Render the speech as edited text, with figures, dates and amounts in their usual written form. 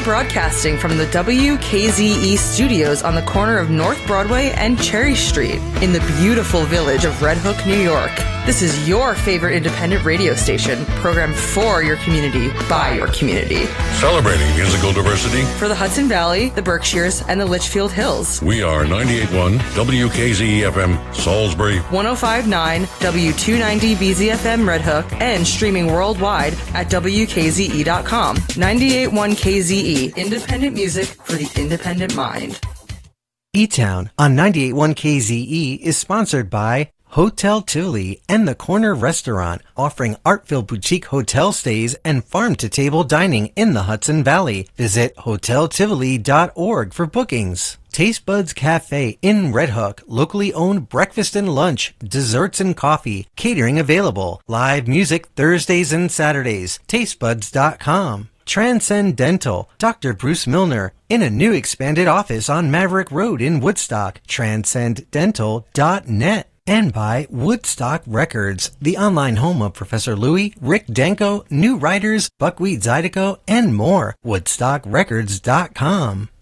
broadcasting from the WKZE studios on the corner of North Broadway and Cherry Street in the beautiful village of Red Hook, New York. This is your favorite independent radio station, programmed for your community, by your community. Celebrating musical diversity for the Hudson Valley, the Berkshires, and the Litchfield Hills. We are 98.1 WKZE FM, Salisbury, 105.9 W290 BZFM Red Hook, and streaming worldwide at WKZE.com. 98.1 KZE, independent music for the independent mind. E-Town on 98.1 KZE is sponsored by Hotel Tivoli and the Corner Restaurant, offering art-filled boutique hotel stays and farm-to-table dining in the Hudson Valley. Visit hoteltivoli.org for bookings. Taste Buds Cafe in Red Hook, locally owned breakfast and lunch, desserts and coffee, catering available, live music Thursdays and Saturdays, tastebuds.com. Transcendental, Dr. Bruce Milner, in a new expanded office on Maverick Road in Woodstock, transcendental.net. And by Woodstock Records, the online home of Professor Louis, Rick Danko, New Writers, Buckwheat Zydeco, and more. WoodstockRecords.com.